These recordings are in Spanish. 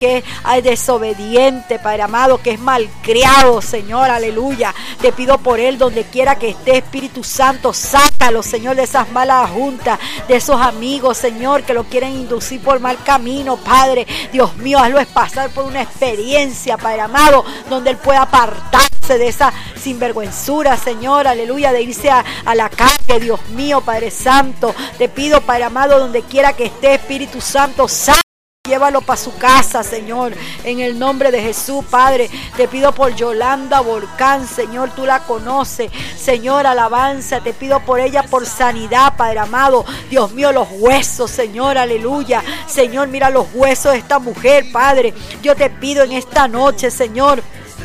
que es desobediente, Padre amado, que es malcriado, Señor, aleluya. Te pido por él, donde quiera que esté, Espíritu Santo, sácalo, Señor, de esas malas juntas, de esos amigos, Señor, que lo quieren inducir por mal camino, Padre. Dios mío, hazlo es pasar por una experiencia, Padre amado, donde él pueda apartarse de esa sinvergüenzura, Señor, aleluya, de irse a la calle, Dios mío, Padre Santo. Te pido, Padre amado, donde quiera que esté, Espíritu Santo, llévalo para su casa, Señor, en el nombre de Jesús, Padre. Te pido por Yolanda Volcán, Señor, tú la conoces, Señor, alabanza. Te pido por ella, por sanidad, Padre amado. Dios mío, los huesos, Señor, aleluya. Señor, mira los huesos de esta mujer, Padre. Yo te pido en esta noche, Señor,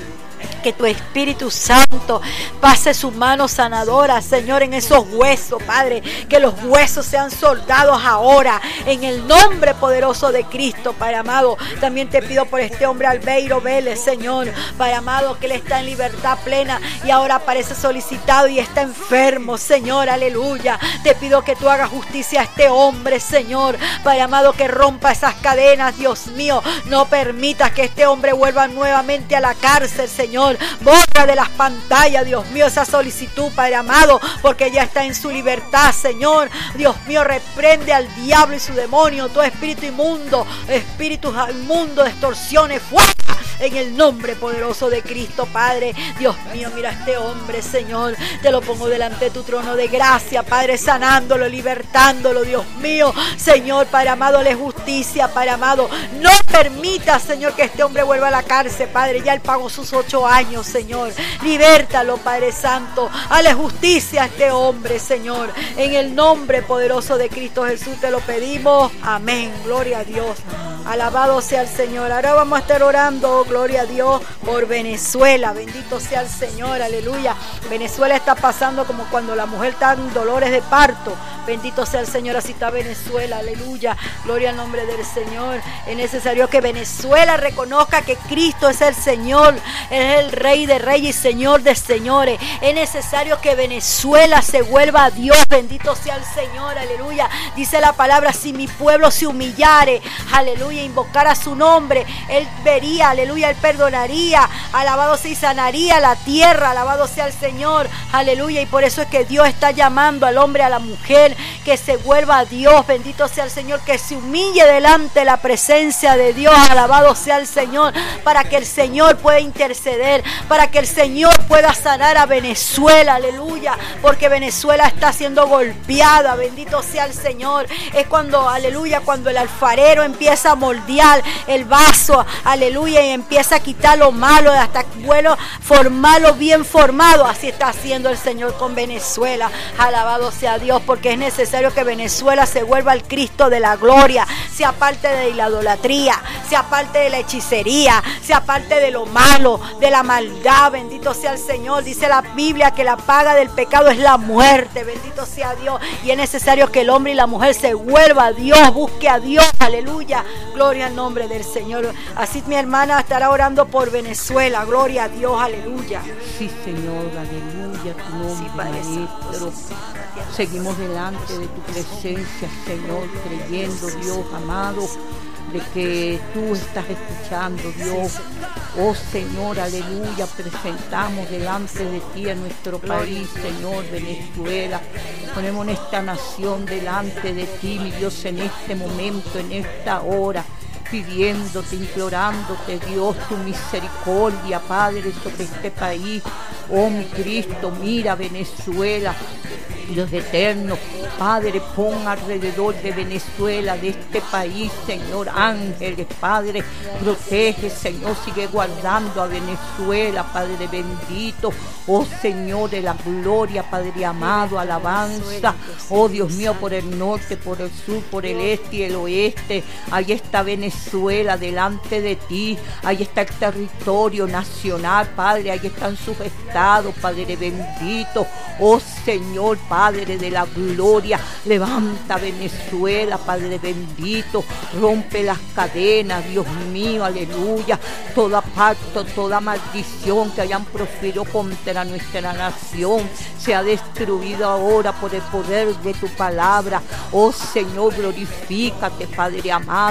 que tu Espíritu Santo pase su mano sanadora, Señor, en esos huesos, Padre. Que los huesos sean soldados ahora, en el nombre poderoso de Cristo, Padre amado. También te pido por este hombre Albeiro Vélez, Señor, Padre amado, que él está en libertad plena y ahora parece solicitado y está enfermo, Señor, aleluya. Te pido que tú hagas justicia a este hombre, Señor, Padre amado, que rompa esas cadenas, Dios mío. No permitas que este hombre vuelva nuevamente a la cárcel, Señor. Borra de las pantallas, Dios mío, esa solicitud, Padre amado, porque ya está en su libertad, Señor. Dios mío, reprende al diablo y su demonio, todo espíritu inmundo, espíritus inmundos, de extorsiones, fuera en el nombre poderoso de Cristo, Padre. Dios mío, mira a este hombre, Señor, te lo pongo delante de tu trono de gracia, Padre, sanándolo, libertándolo, Dios mío, Señor, Padre amado, le justicia, Padre amado. No permita, Señor, que este hombre vuelva a la cárcel, Padre. Ya él pagó sus 8 años, Señor. Libértalo, Padre Santo. Hale justicia a este hombre, Señor. En el nombre poderoso de Cristo Jesús te lo pedimos. Amén. Gloria a Dios. Alabado sea el Señor. Ahora vamos a estar orando, gloria a Dios, por Venezuela. Bendito sea el Señor. Aleluya. Venezuela está pasando como cuando la mujer está en dolores de parto. Bendito sea el Señor. Así está Venezuela. Aleluya. Gloria al nombre del Señor. Es necesario que Venezuela reconozca que Cristo es el Señor. Es el Rey de Reyes y Señor de Señores. Es necesario que Venezuela se vuelva a Dios. Bendito sea el Señor. Aleluya. Dice la palabra: si mi pueblo se humillare, aleluya, invocara su nombre, Él vería, aleluya, Él perdonaría, alabado sea, y sanaría la tierra, alabado sea el Señor, aleluya. Y por eso es que Dios está llamando al hombre, a la mujer, que se vuelva a Dios. Bendito sea el Señor, que se humille delante de la presencia de Dios, alabado sea el Señor, para que el Señor pueda interceder, para que el Señor pueda sanar a Venezuela, aleluya, porque Venezuela está siendo golpeada. Bendito sea el Señor. Es cuando, aleluya, cuando el alfarero empieza a moldear el vaso, aleluya, y empieza a quitar lo malo hasta bueno, formarlo bien formado. Así está haciendo el Señor con Venezuela. Alabado sea Dios, porque es necesario que Venezuela se vuelva al Cristo de la gloria, sea parte de la idolatría, sea parte de la hechicería, sea parte de lo malo, de la maldad. Bendito sea el Señor. Dice la Biblia que la paga del pecado es la muerte. Bendito sea Dios. Y es necesario que el hombre y la mujer se vuelva a Dios, busque a Dios. Aleluya. Gloria al nombre del Señor. Así mi hermana estará orando por Venezuela. Gloria a Dios. Aleluya. Sí, Señor. Aleluya. Tu nombre, sí, Padre Maestro. Seguimos delante de tu presencia, Señor, creyendo, Dios amado, de que tú estás escuchando, Dios. Oh Señor, aleluya, presentamos delante de ti a nuestro país, Señor, Venezuela. Ponemos esta nación delante de ti, mi Dios, en este momento, en esta hora, pidiéndote, implorándote, Dios, tu misericordia, Padre, sobre este país. Oh mi Cristo, mira Venezuela, Dios eterno, Padre, pon alrededor de Venezuela, de este país, Señor, ángeles, Padre, protege, Señor, sigue guardando a Venezuela, Padre bendito, oh Señor de la gloria, Padre amado, alabanza, oh Dios mío, por el norte, por el sur, por el este y el oeste, ahí está Venezuela delante de ti, ahí está el territorio nacional, Padre, ahí están sus estados, Padre bendito, oh Señor, Padre de la gloria, levanta Venezuela, Padre bendito, rompe las cadenas, Dios mío, aleluya, toda pacto, toda maldición que hayan proferido contra nuestra nación, se ha destruido ahora por el poder de tu palabra. Oh Señor, glorifícate, Padre amado,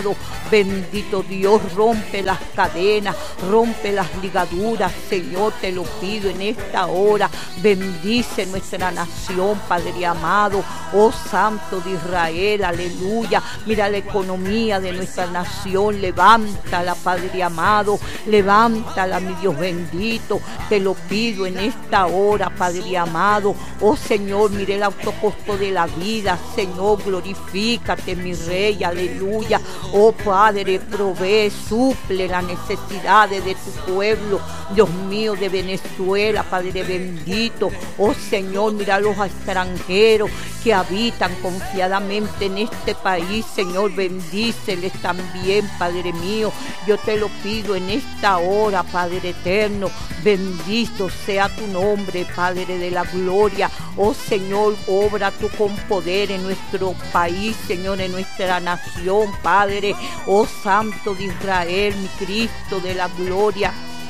Bendito Dios, rompe las cadenas, rompe las ligaduras, Señor, te lo pido en esta hora. Bendice nuestra nación, Padre amado, oh Santo de Israel, aleluya. Mira la economía de nuestra nación, levántala, Padre amado, levántala, mi Dios bendito, te lo pido en esta hora, Padre amado, oh Señor, mire el alto costo de la vida, Señor, glorifícate, mi Rey, aleluya, oh Padre, provee, suple las necesidades de tu pueblo, Dios mío, de Venezuela, Padre bendito, oh Señor, mira a los extranjeros que habitan confiadamente en este país, Señor, bendíceles también, Padre mío, yo te lo pido en esta hora, Padre eterno, bendito sea tu nombre, Padre de la gloria, oh Señor, obra tú con poder en nuestro país, Señor, en nuestra nación, Padre, oh Santo de Israel, mi Cristo de la gloria.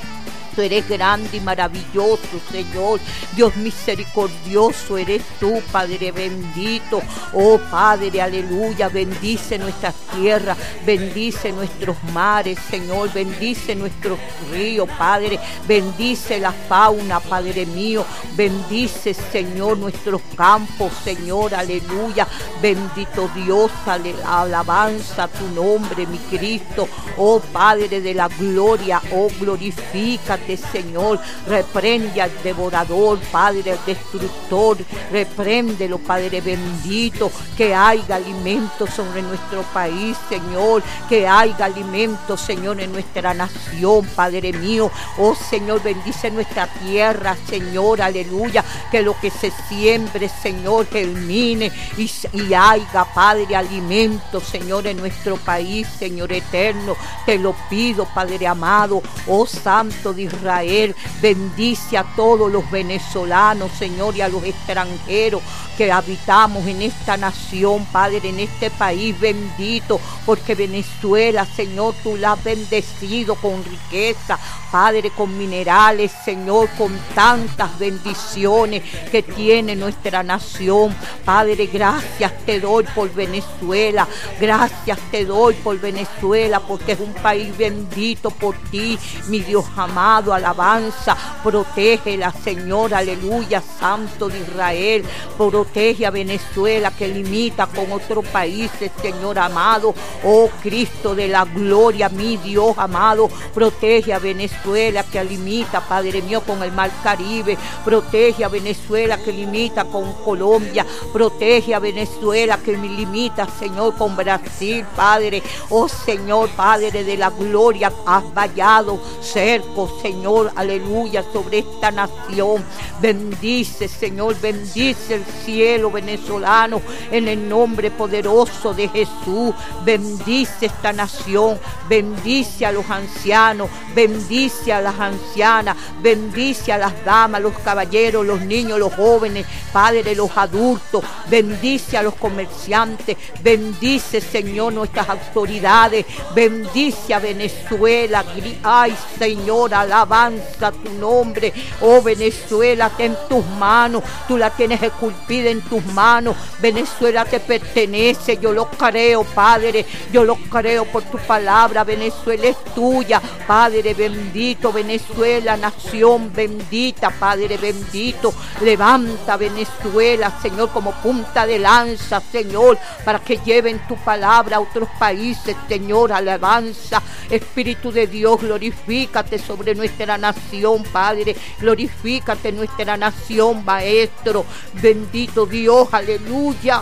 Tú eres grande y maravilloso, Señor. Dios misericordioso eres tú, Padre bendito. Oh, Padre, aleluya. Bendice nuestras tierras, bendice nuestros mares, Señor. Bendice nuestros ríos, Padre. Bendice la fauna, Padre mío. Bendice, Señor, nuestros campos, Señor. Aleluya. Bendito Dios, alabanza a tu nombre, mi Cristo. Oh, Padre de la gloria. Oh, glorifícate, Señor, reprende al devorador, Padre, al destructor, repréndelo, Padre bendito, que haya alimento sobre nuestro país, Señor, que haya alimento, Señor, en nuestra nación, Padre mío, oh Señor, bendice nuestra tierra, Señor, aleluya, que lo que se siembre, Señor, germine y haya, Padre, alimento, Señor, en nuestro país, Señor eterno, te lo pido, Padre amado, oh Santo de Israel, bendice a todos los venezolanos, Señor, y a los extranjeros que habitamos en esta nación, Padre, en este país bendito, porque Venezuela, Señor, tú la has bendecido con riqueza, Padre, con minerales, Señor, con tantas bendiciones que tiene nuestra nación, Padre, gracias te doy por Venezuela, gracias te doy por Venezuela, porque es un país bendito por ti, mi Dios amado, alabanza, protégela, Señor, aleluya, Santo de Israel, protege a Venezuela que limita con otros países, Señor amado, oh Cristo de la gloria, mi Dios amado, protege a Venezuela que limita, Padre mío, con el mar Caribe, protege a Venezuela que limita con Colombia, protege a Venezuela que limita, Señor, con Brasil, Padre, oh Señor, Padre de la gloria, has vallado cerco, Señor, aleluya, sobre esta nación, bendice, Señor, bendice el cielo venezolano, en el nombre poderoso de Jesús, bendice esta nación, bendice a los ancianos, bendice a las ancianas, bendice a las damas, los caballeros, los niños, los jóvenes, Padre, los adultos, bendice a los comerciantes, bendice, Señor, nuestras autoridades, bendice a Venezuela, ay, Señor, alabanza tu nombre, oh Venezuela, ten tus manos, tú la tienes esculpida en tus manos, Venezuela te pertenece, yo lo creo, Padre, yo lo creo por tu palabra, Venezuela es tuya, Padre bendito, Venezuela, nación bendita, Padre bendito, levanta Venezuela, Señor, como punta de lanza, Señor, para que lleven tu palabra a otros países, Señor, alabanza, Espíritu de Dios, glorifícate sobre nuestra nación, Padre, glorifícate en nuestra nación, Maestro, bendito Dios, aleluya.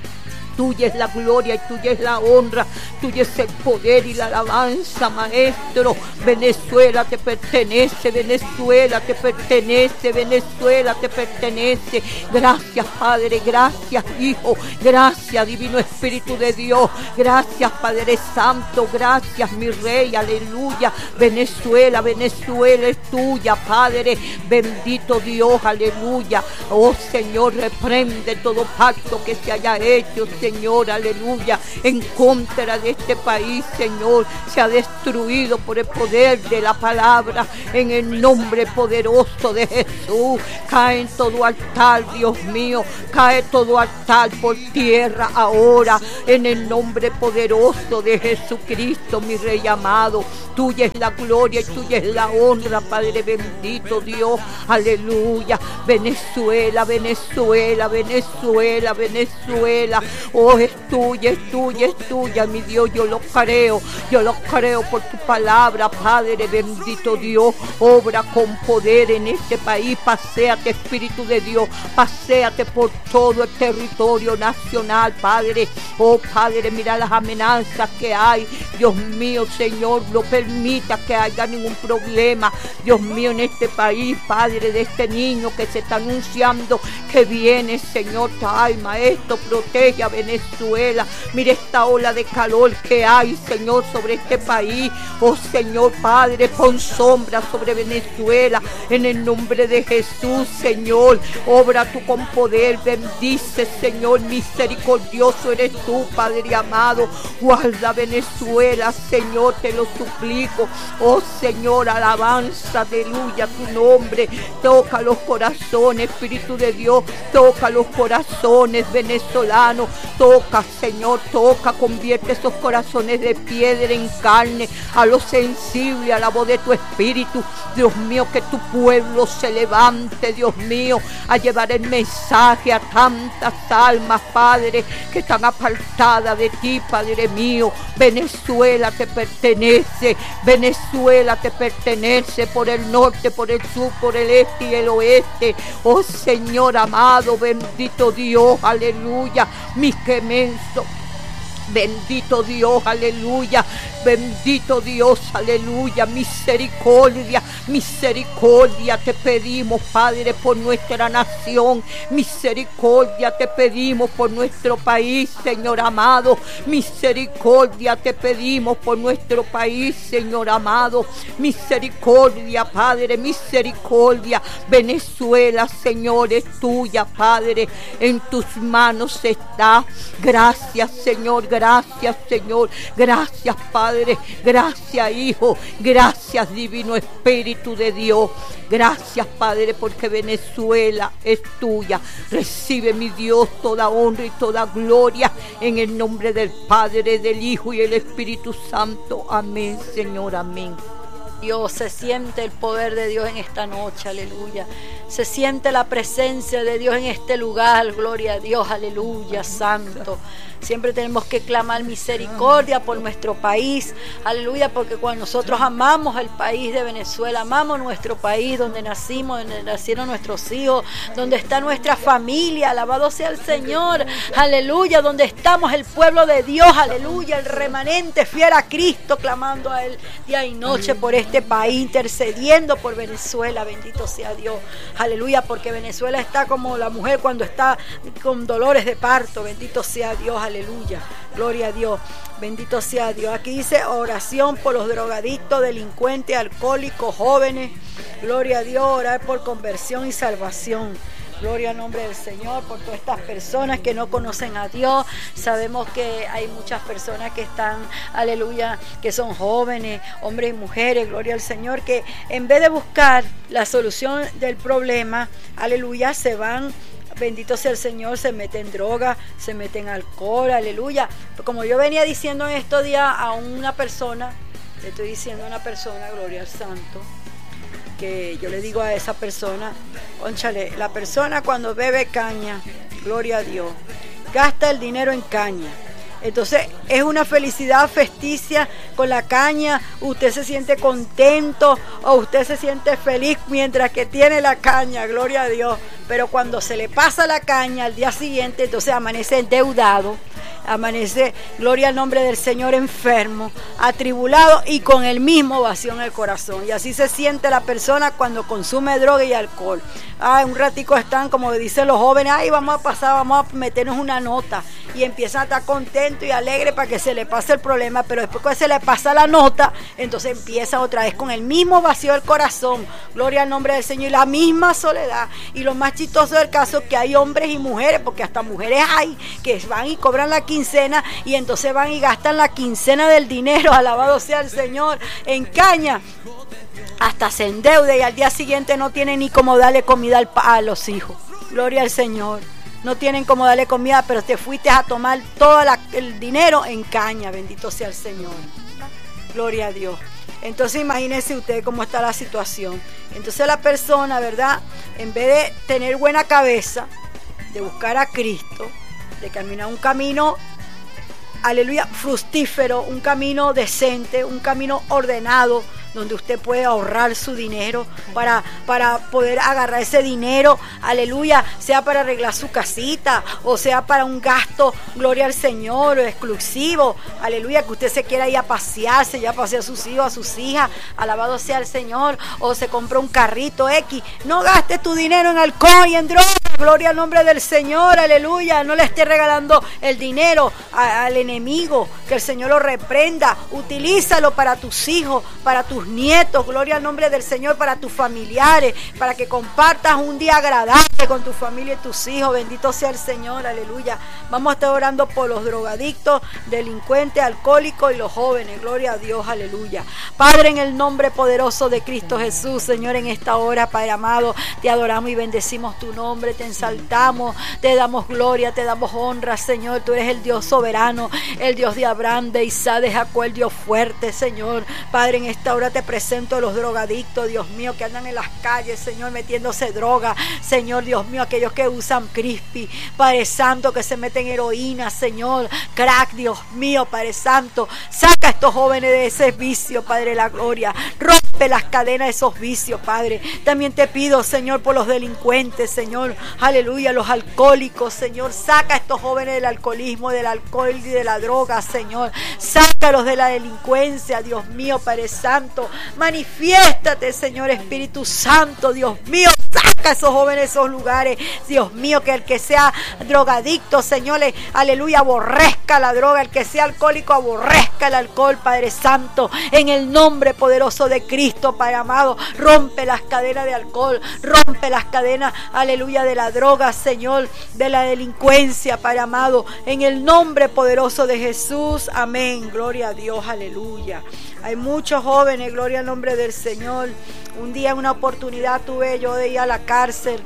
Tuya es la gloria y tuya es la honra, tuya es el poder y la alabanza, Maestro. Venezuela te pertenece, Venezuela te pertenece, Venezuela te pertenece. Gracias, Padre, gracias, Hijo, gracias, Divino Espíritu de Dios, gracias, Padre Santo, gracias, mi Rey, aleluya. Venezuela, Venezuela es tuya, Padre, bendito Dios, aleluya. Oh Señor, reprende todo pacto que se haya hecho, Señor, aleluya, en contra de este país, Señor, sea destruido por el poder de la palabra, en el nombre poderoso de Jesús. Cae en todo altar, Dios mío, cae todo altar por tierra ahora, en el nombre poderoso de Jesucristo, mi Rey amado. Tuya es la gloria y tuya es la honra, Padre bendito Dios, aleluya. Venezuela, Venezuela, Venezuela, Venezuela, oh, es tuya, es tuya, es tuya, mi Dios, yo lo creo por tu palabra, Padre bendito Dios. Obra con poder en este país, paséate, Espíritu de Dios, paséate por todo el territorio nacional, Padre. Oh, Padre, mira las amenazas que hay, Dios mío, Señor, no permita que haya ningún problema, Dios mío, en este país, Padre, de este niño que se está anunciando que viene, Señor. Ay, Maestro, protege a Venezuela. Mira esta ola de calor que hay, Señor, sobre este país. Oh, Señor, Padre, pon sombra sobre Venezuela en el nombre de Jesús, Señor. Obra tú con poder, bendice, Señor, misericordioso eres tú, Padre amado. Guarda Venezuela, Señor, te lo suplico. Oh, Señor, alabanza, aleluya, tu nombre. Toca los corazones, Espíritu de Dios, toca los corazones venezolanos. Toca, Señor, toca, convierte esos corazones de piedra en carne, a lo sensible, a la voz de tu Espíritu. Dios mío, que tu pueblo se levante, Dios mío, a llevar el mensaje a tantas almas, Padre, que están apartadas de ti, Padre mío. Venezuela te pertenece, Venezuela te pertenece, por el norte, por el sur, por el este y el oeste. Oh, Señor amado, bendito Dios, aleluya, mi quemenso. Bendito Dios, aleluya, bendito Dios, aleluya, misericordia, misericordia te pedimos, Padre, por nuestra nación, misericordia te pedimos por nuestro país, Señor amado, misericordia te pedimos por nuestro país, Señor amado, misericordia, Padre, misericordia. Venezuela, Señor, es tuya, Padre, en tus manos está. Gracias, Señor, gracias, Señor, gracias, Padre, gracias, Hijo, gracias, Divino Espíritu de Dios. Gracias, Padre, porque Venezuela es tuya. Recibe, mi Dios, toda honra y toda gloria en el nombre del Padre, del Hijo y del Espíritu Santo. Amén, Señor, amén. Dios, se siente el poder de Dios en esta noche, aleluya. Se siente la presencia de Dios en este lugar, gloria a Dios, aleluya, santo. Siempre tenemos que clamar misericordia por nuestro país, aleluya, porque cuando nosotros amamos el país de Venezuela, amamos nuestro país donde nacimos, donde nacieron nuestros hijos, donde está nuestra familia, alabado sea el Señor, aleluya, donde estamos el pueblo de Dios, aleluya, el remanente fiel a Cristo, clamando a Él día y noche por este país, intercediendo por Venezuela, bendito sea Dios, aleluya, porque Venezuela está como la mujer cuando está con dolores de parto, bendito sea Dios, aleluya, gloria a Dios, bendito sea Dios. Aquí dice oración por los drogadictos, delincuentes, alcohólicos, jóvenes, gloria a Dios, orar por conversión y salvación. Gloria al nombre del Señor por todas estas personas que no conocen a Dios. Sabemos que hay muchas personas que están, aleluya, que son jóvenes, hombres y mujeres, gloria al Señor, que en vez de buscar la solución del problema, aleluya, se van, bendito sea el Señor, se meten droga, se meten alcohol, aleluya. Como yo venía diciendo en estos días a una persona, le estoy diciendo a una persona, gloria al Santo, que yo le digo a esa persona, cónchale, la persona cuando bebe caña, gloria a Dios, gasta el dinero en caña. Entonces es una felicidad ficticia con la caña, usted se siente contento o usted se siente feliz mientras que tiene la caña, gloria a Dios, pero cuando se le pasa la caña al día siguiente, entonces amanece endeudado amanece, gloria al nombre del Señor, enfermo, atribulado y con el mismo vacío en el corazón. Y así se siente la persona cuando consume droga y alcohol. Un ratico están, como dicen los jóvenes, vamos a meternos una nota, y empiezan a estar contentos y alegres para que se le pase el problema, pero después que se le pasa la nota, entonces empiezan otra vez con el mismo vacío del corazón, gloria al nombre del Señor, y la misma soledad. Y lo más chistoso del caso es que hay hombres y mujeres, porque hasta mujeres hay, que van y cobran la quincena, y entonces van y gastan la quincena del dinero, alabado sea el Señor, en caña, hasta se endeuda, y al día siguiente no tienen ni cómo darle comida a los hijos. Gloria al Señor. No tienen cómo darle comida, pero te fuiste a tomar todo el dinero en caña. Bendito sea el Señor. Gloria a Dios. Entonces imagínense usted cómo está la situación. Entonces la persona, ¿verdad?, en vez de tener buena cabeza, de buscar a Cristo, de caminar un camino, aleluya, fructífero, un camino decente, un camino ordenado, donde usted puede ahorrar su dinero para poder agarrar ese dinero, aleluya, sea para arreglar su casita, o sea para un gasto, gloria al Señor, exclusivo, aleluya, que usted se quiera ir a pasearse, ya pasear a sus hijos, a sus hijas, alabado sea el Señor, o se compra un carrito X. No gastes tu dinero en alcohol y en drogas, gloria al nombre del Señor, aleluya. No le esté regalando el dinero al enemigo, que el Señor lo reprenda. Utilízalo para tus hijos, para tus nietos, gloria al nombre del Señor, para tus familiares, para que compartas un día agradable con tu familia y tus hijos. Bendito sea el Señor, aleluya. Vamos a estar orando por los drogadictos, delincuentes, alcohólicos y los jóvenes, gloria a Dios, aleluya. Padre, en el nombre poderoso de Cristo Jesús, Señor, en esta hora, Padre amado, te adoramos y bendecimos tu nombre, te exaltamos, te damos gloria, te damos honra, Señor. Tú eres el Dios soberano, el Dios de Abraham, de Isaac, de Jacob, el Dios fuerte, Señor. Padre, en esta hora te presento a los drogadictos, Dios mío, que andan en las calles, Señor, metiéndose droga, Señor, Dios mío, aquellos que usan crispy, Padre Santo, que se meten heroína, Señor, crack, Dios mío, Padre Santo, saca a estos jóvenes de ese vicio, Padre de la gloria, rompe las cadenas de esos vicios, Padre. También te pido, Señor, por los delincuentes, Señor, aleluya, los alcohólicos, Señor, saca a estos jóvenes del alcoholismo, del alcohol y de la droga, Señor, sácalos de la delincuencia, Dios mío, Padre Santo. Manifiéstate, Señor Espíritu Santo, Dios mío, saca a esos jóvenes de esos lugares, Dios mío, que el que sea drogadicto, Señor, aleluya, aborrezca la droga, el que sea alcohólico, aborrezca el alcohol, Padre Santo, en el nombre poderoso de Cristo, Padre amado, rompe las cadenas de alcohol, rompe las cadenas, aleluya, de la droga, Señor, de la delincuencia, Padre amado, en el nombre poderoso de Jesús, amén, gloria a Dios, aleluya. Hay muchos jóvenes, gloria al nombre del Señor. Un día, una oportunidad tuve yo de ir a la cárcel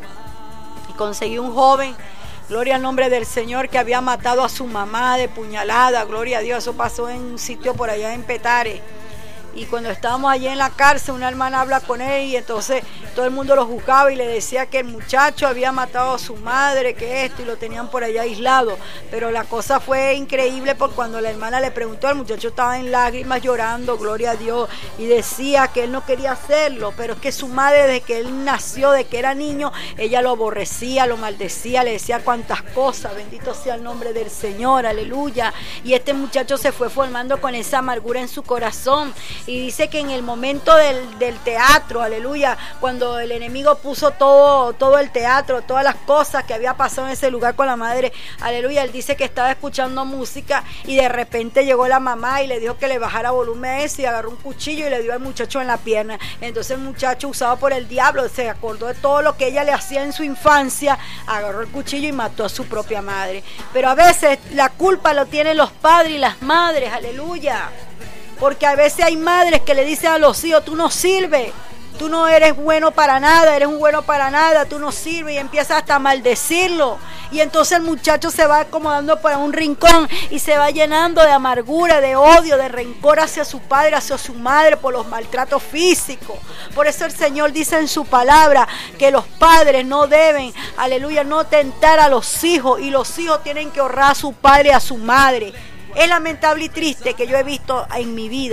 y conseguí un joven, gloria al nombre del Señor, que había matado a su mamá de puñalada, gloria a Dios. Eso pasó en un sitio por allá en Petare. Y cuando estábamos allí en la cárcel, una hermana habla con él y entonces todo el mundo lo juzgaba y le decía que el muchacho había matado a su madre, que esto, y lo tenían por allá aislado. Pero la cosa fue increíble, porque cuando la hermana le preguntó, el muchacho estaba en lágrimas llorando, gloria a Dios, y decía que él no quería hacerlo, pero es que su madre, desde que él nació, de que era niño, ella lo aborrecía, lo maldecía, le decía cuantas cosas. Bendito sea el nombre del Señor, aleluya. Y este muchacho se fue formando con esa amargura en su corazón. Y dice que en el momento del teatro, aleluya, cuando el enemigo puso todo el teatro, todas las cosas que había pasado en ese lugar con la madre, aleluya, él dice que estaba escuchando música y de repente llegó la mamá y le dijo que le bajara volumen a eso, y agarró un cuchillo y le dio al muchacho en la pierna. Entonces el muchacho, usado por el diablo, se acordó de todo lo que ella le hacía en su infancia, agarró el cuchillo y mató a su propia madre. Pero a veces la culpa lo tienen los padres y las madres, aleluya. Porque a veces hay madres que le dicen a los hijos, tú no sirves, tú no eres bueno para nada, eres un bueno para nada, tú no sirves, y empieza hasta a maldecirlo. Y entonces el muchacho se va acomodando para un rincón y se va llenando de amargura, de odio, de rencor hacia su padre, hacia su madre, por los maltratos físicos. Por eso el Señor dice en su palabra que los padres no deben, aleluya, no tentar a los hijos, y los hijos tienen que honrar a su padre y a su madre. Es lamentable y triste que yo he visto en mi vida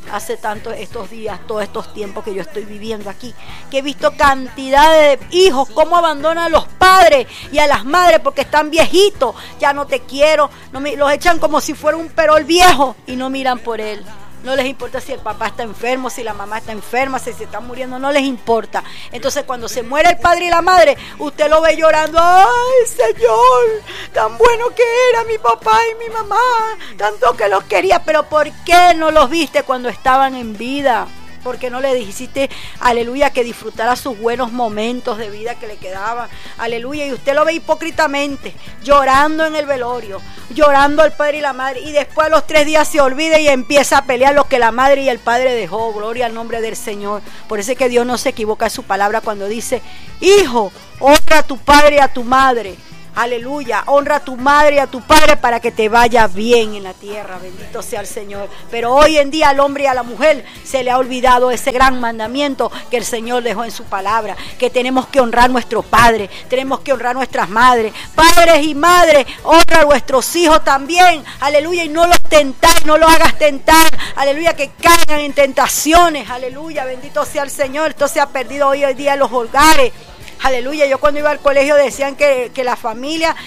hace tanto estos días, todos estos tiempos que yo estoy viviendo aquí, que he visto cantidades de hijos cómo abandonan a los padres y a las madres porque están viejitos, ya no te quiero, los echan como si fuera un perol viejo y no miran por él. No les importa si el papá está enfermo, si la mamá está enferma, si se está muriendo, no les importa. Entonces cuando se muere el padre y la madre, usted lo ve llorando. ¡Ay, Señor! Tan bueno que era mi papá y mi mamá, tanto que los quería. Pero ¿por qué no los viste cuando estaban en vida? ¿Por qué no le dijiste, aleluya, que disfrutara sus buenos momentos de vida que le quedaban? Aleluya, y usted lo ve hipócritamente, llorando en el velorio, llorando al padre y la madre, y después a los 3 días se olvida y empieza a pelear lo que la madre y el padre dejó. Gloria al nombre del Señor. Por eso es que Dios no se equivoca en su palabra cuando dice, hijo, honra a tu padre y a tu madre. Aleluya, honra a tu madre y a tu padre para que te vaya bien en la tierra, bendito sea el Señor. Pero hoy en día al hombre y a la mujer se le ha olvidado ese gran mandamiento que el Señor dejó en su palabra, que tenemos que honrar a nuestros padres, tenemos que honrar a nuestras madres. Padres y madres, honra a vuestros hijos también, aleluya, y no los tentar, no los hagas tentar, aleluya, que caigan en tentaciones, aleluya, bendito sea el Señor. Esto se ha perdido hoy en día en los hogares. Aleluya, yo cuando iba al colegio decían que la familia